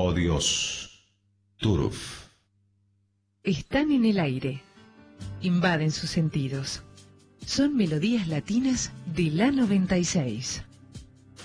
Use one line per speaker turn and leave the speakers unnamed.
Oh Dios, Turuf.
Están en el aire, invaden sus sentidos. Son melodías latinas de la 96.